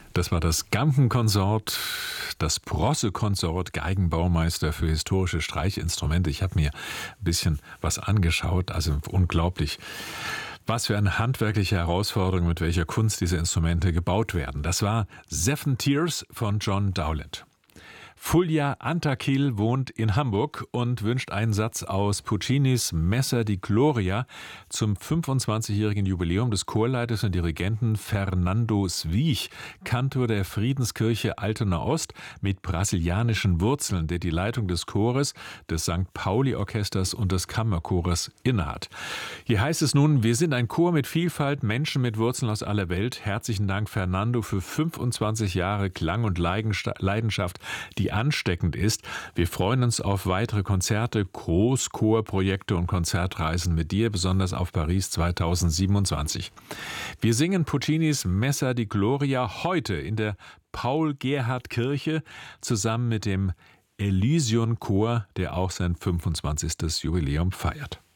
Das war das Gampen-Konsort, das Brosse-Konsort, Geigenbaumeister für historische Streichinstrumente. Ich habe mir ein bisschen was angeschaut, also unglaublich. Was für eine handwerkliche Herausforderung, mit welcher Kunst diese Instrumente gebaut werden. Das war Seven Tears von John Dowland. Fulja Antakil wohnt in Hamburg und wünscht einen Satz aus Puccinis Messer di Gloria zum 25-jährigen Jubiläum des Chorleiters und Dirigenten Fernando Swich, Kantor der Friedenskirche Altona Ost mit brasilianischen Wurzeln, der die Leitung des Chores, des St. Pauli-Orchesters und des Kammerchores innehat. Hier heißt es nun, wir sind ein Chor mit Vielfalt, Menschen mit Wurzeln aus aller Welt. Herzlichen Dank, Fernando, für 25 Jahre Klang und Leidenschaft, die ansteckend ist. Wir freuen uns auf weitere Konzerte, Großchorprojekte und Konzertreisen mit dir, besonders auf Paris 2027. Wir singen Puccinis Messer di Gloria heute in der Paul-Gerhardt-Kirche zusammen mit dem Elysion-Chor, der auch sein 25. Jubiläum feiert.